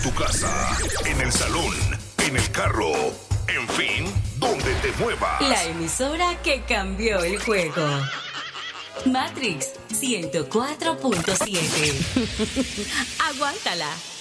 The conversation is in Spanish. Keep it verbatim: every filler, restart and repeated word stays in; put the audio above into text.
Tu casa, en el salón, en el carro, en fin, donde te muevas. La emisora que cambió el juego. Matrix ciento cuatro punto siete. Aguántala.